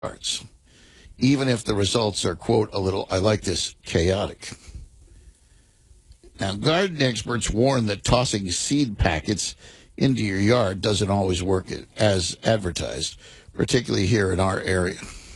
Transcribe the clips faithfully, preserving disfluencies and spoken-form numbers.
yards, even if the results are, quote, a little, I like this, chaotic. Now, garden experts warn that tossing seed packets into your yard doesn't always work as advertised, particularly here in our area.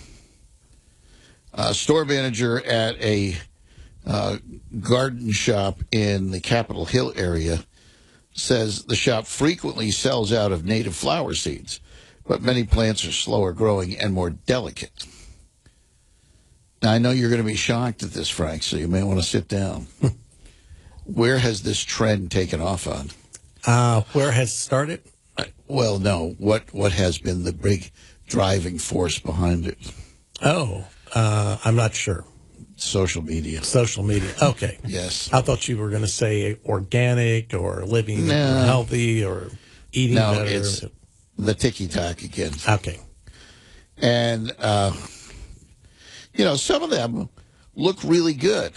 A store manager at a uh, garden shop in the Capitol Hill area says the shop frequently sells out of native flower seeds, but many plants are slower growing and more delicate. Now, I know you're going to be shocked at this, Frank, so you may want to sit down. Where has this trend taken off on? Uh, where has it started? Well, no. What what has been the big driving force behind it? Oh, uh, I'm not sure. Social media. Social media. Okay. Yes. I thought you were going to say organic or living No. healthy or eating no, better. It's the ticky-tack again. Okay. And, uh, you know, some of them look really good.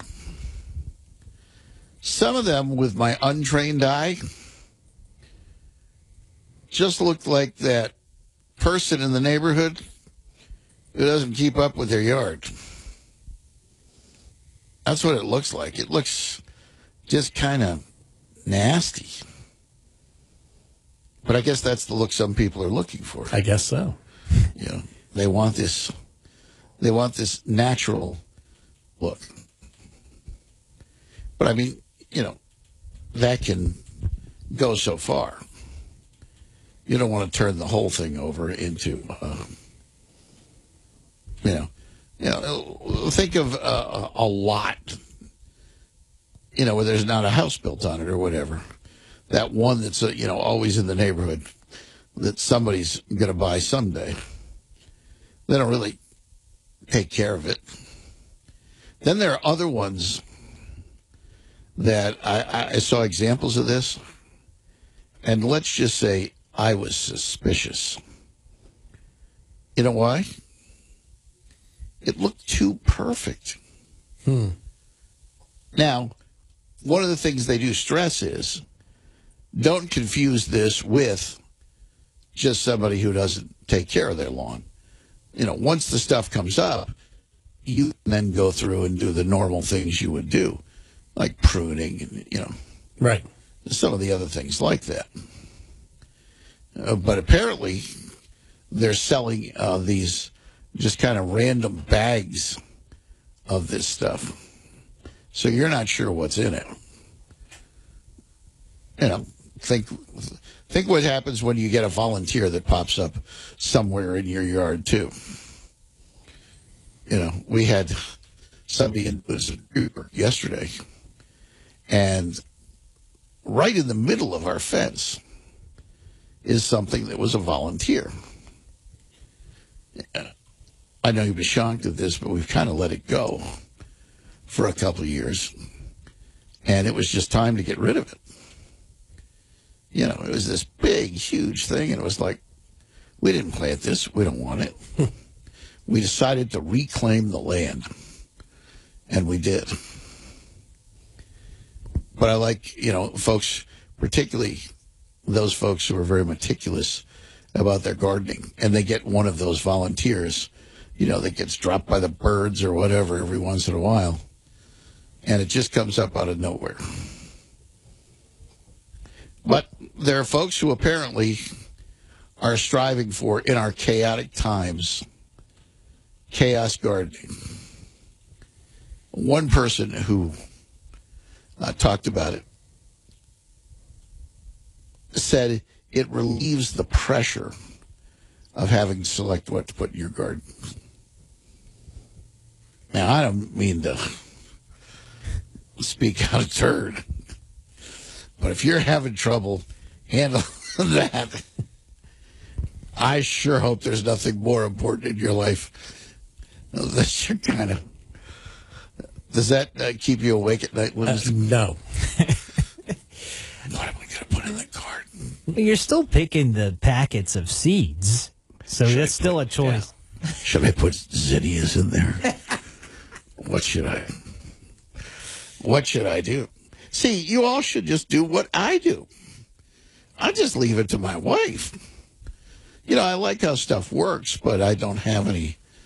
Some of them, with my untrained eye, just looked like that person in the neighborhood who doesn't keep up with their yard. That's what it looks like. It looks just kind of nasty. But I guess that's the look some people are looking for. I guess so. You know, they want this, they want this natural look. But I mean, you know, that can go so far. You don't want to turn the whole thing over into, uh, you know, you know, think of uh, a lot, you know, where there's not a house built on it or whatever. That one that's, uh, you know, always in the neighborhood that somebody's going to buy someday. They don't really take care of it. Then there are other ones that I, I saw examples of this, and let's just say I was suspicious. You know why? It looked too perfect. Hmm. Now, one of the things they do stress is don't confuse this with just somebody who doesn't take care of their lawn. You know, once the stuff comes up, you can then go through and do the normal things you would do, like pruning and, you know, right. some of the other things like that. Uh, but apparently they're selling uh, these just kind of random bags of this stuff. So you're not sure what's in it. You know, think think what happens when you get a volunteer that pops up somewhere in your yard, too. You know, we had somebody in yesterday, and right in the middle of our fence is something that was a volunteer. I know you'd be shocked at this, but we've kind of let it go for a couple of years, and it was just time to get rid of it. You know, it was this big, huge thing, and it was like, we didn't plant this. We don't want it. We decided to reclaim the land, and we did. But I like, you know, folks, particularly those folks who are very meticulous about their gardening, and they get one of those volunteers, you know, that gets dropped by the birds or whatever every once in a while, and it just comes up out of nowhere. But there are folks who apparently are striving for, in our chaotic times, chaos gardening. One person who uh, talked about it said it relieves the pressure of having to select what to put in your garden. Now, I don't mean to speak out of turn, but if you're having trouble handling that, I sure hope there's nothing more important in your life that you're kind of... Does that uh, keep you awake at night? Uh, no. What am I going to put in the garden? You're still picking the packets of seeds, so Should that's I still put, a choice. Yeah. Should I put zinnias in there? What should I... What should I do? See, you all should just do what I do. I just leave it to my wife. You know, I like how stuff works, but I don't have any